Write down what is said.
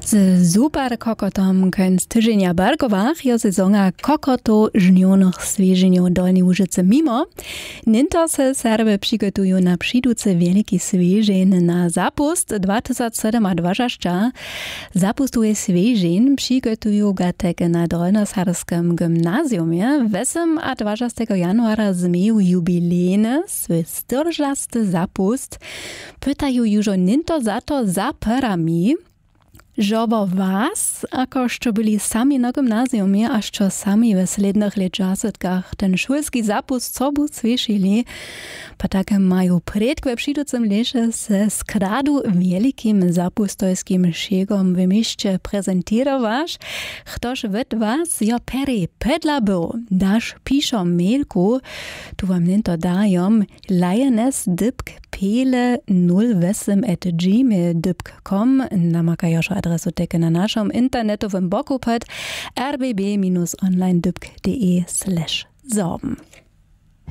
Z super kokotom kęs tydzienia Bergowach je sezona kokoto żnionych swieżeniów Dolnej Łużycy mimo. Ninto se Serby przygotują na przyduce wielki swieżeń na zapust 2027. Zapustuje swieżeń przygotują gatek na Dolnosarskim gimnazjumie. 8 a 20 januara zmieją jubilejny swój 40. zapust. Pytają już ninto za to zaperami. Żobo was, ako što byli sami na gimnazjumie, a što sami w slednych leczasetkach ten szulski zapust sobu słyszeli, pa také mają predkve przyducem leše se skradu wielkim zapustojskim szegom w mieście prezentować. Ktoś wet was jo peri pedla był, dasz piszą mailku, tu wam ninto dajom lioness.pele08@gmail.com namakajo adresu teke na naszym internetowym boku pod rbb-online.de/sorben.